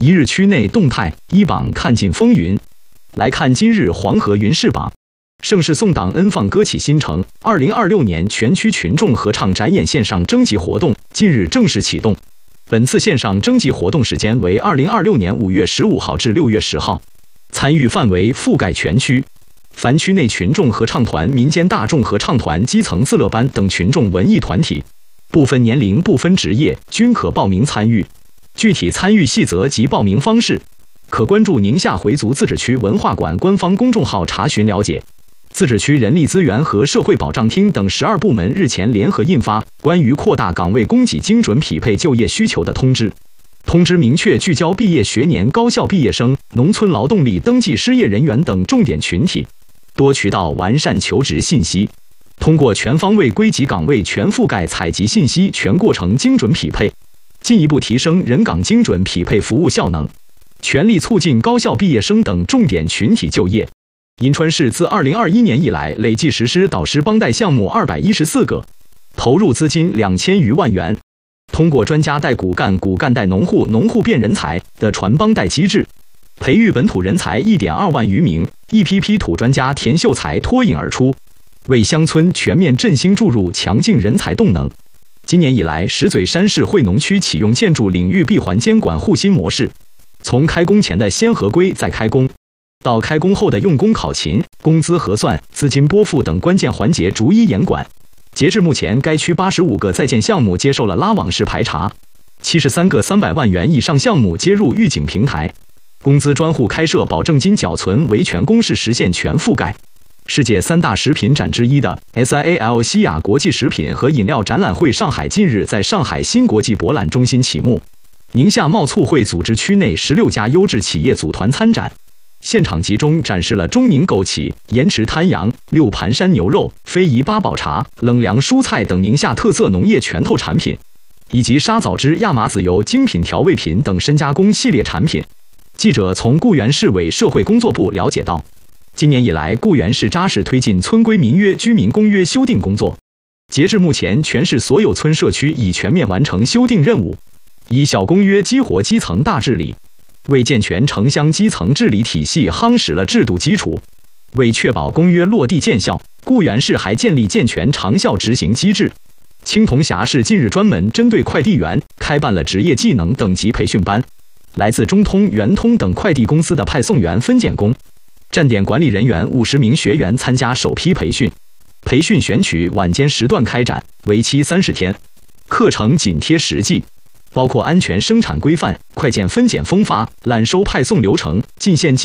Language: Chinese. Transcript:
一日区内动态一榜看尽风云。来看今日黄河云事榜。盛世颂党恩放歌启新城2026年全区群众合唱展演线上征集活动近日正式启动。本次线上征集活动时间为2026年5月15号至6月10号，参与范围覆盖全区。凡区内群众合唱团、民间大众合唱团、基层自乐班等群众文艺团体，不分年龄、不分职业，均可报名参与。具体参与细则及报名方式，可关注宁夏回族自治区文化馆官方公众号查询了解。自治区人力资源和社会保障厅等12部门日前联合印发关于扩大岗位供给精准匹配就业需求的通知。通知明确聚焦毕业学年高校毕业生、农村劳动力登记失业人员等重点群体，多渠道完善求职信息，通过全方位归集岗位全覆盖采集信息全过程精准匹配，进一步提升人岗精准匹配服务效能，全力促进高校毕业生等重点群体就业。银川市自2021年以来累计实施导师帮带项目214个，投入资金2000余万元。通过专家带骨干、骨干带农户、农户变人才的传帮带机制，培育本土人才1.2万余名，一批批土专家、田秀才脱颖而出，为乡村全面振兴注入强劲人才动能。今年以来，石嘴山市惠农区启用建筑领域闭环监管护新模式，从开工前的先合规再开工，到开工后的用工考勤、工资核算、资金拨付等关键环节逐一严管。截至目前，该区85个在建项目接受了拉网式排查，73个300万元以上项目接入预警平台，工资专户开设保证金缴存为全公示实现全覆盖。世界3大食品展之一的 SIAL 西亚国际食品和饮料展览会上海近日在上海新国际博览中心启幕，宁夏贸促会组织区内16家优质企业组团参展。现场集中展示了中宁枸杞、盐池滩羊、六盘山牛肉、非遗八宝茶、冷凉蔬菜等宁夏特色农业全透产品，以及沙枣汁、亚麻籽油精品调味品等深加工系列产品。记者从固原市委社会工作部了解到，今年以来，固原市扎实推进村规民约、居民公约修订工作。截至目前，全市所有村社区已全面完成修订任务，以小公约激活基层大治理。为健全城乡基层治理体系夯实了制度基础。为确保公约落地见效，固原市还建立健全长效执行机制。青铜峡市近日专门针对快递员开办了职业技能等级培训班，来自中通、圆通等快递公司的派送员、分拣工、站点管理人员50名学员参加首批培训。培训选取晚间时段开展，为期30天，课程紧贴实际。包括安全生产规范、快件分拣封发、揽收派送流程、进线